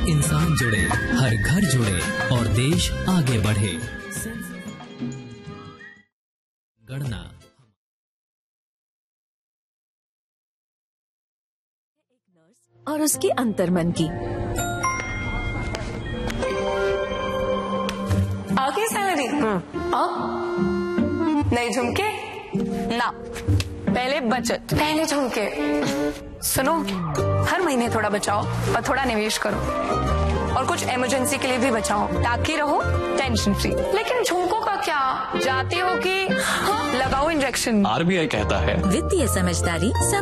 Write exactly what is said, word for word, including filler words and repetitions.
हर इंसान जुड़े, हर घर जुड़े और देश आगे बढ़े। गणना और उसके अंतर्मन की आगे सैलरी नहीं झुमके ना, पहले बचत, पहले झुमके। सुनो, हर महीने थोड़ा बचाओ और थोड़ा निवेश करो और कुछ इमरजेंसी के लिए भी बचाओ ताकि रहो टेंशन फ्री। लेकिन झुमकों का क्या, जाती हो कि हाँ, लगाओ इंजेक्शन। आरबीआई कहता है वित्तीय समझदारी।